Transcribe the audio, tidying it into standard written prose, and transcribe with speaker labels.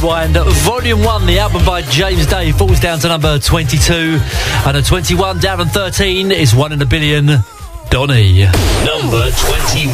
Speaker 1: Rewind Volume 1, the album by James Day, falls down to number 22. And at 21, down on 13, is One in a Billion, Donny.
Speaker 2: Number 21.